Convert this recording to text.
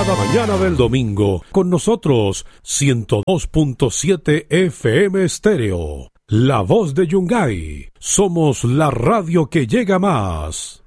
cada mañana del domingo. Con nosotros, 102.7 FM Estéreo. La voz de Yungay. Somos la radio que llega más.